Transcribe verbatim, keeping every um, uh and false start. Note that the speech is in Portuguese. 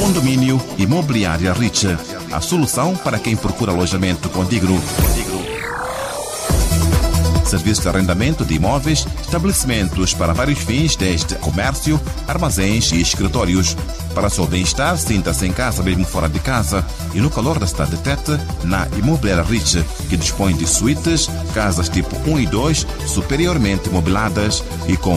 Condomínio Imobiliária Rich, a solução para quem procura alojamento condigno. Serviço de arrendamento de imóveis, estabelecimentos para vários fins, desde comércio, armazéns e escritórios. Para seu bem-estar, sinta-se em casa mesmo fora de casa e no calor da cidade de Tete, na Imobiliária Rich, que dispõe de suítes, casas tipo um e dois, superiormente mobiladas e com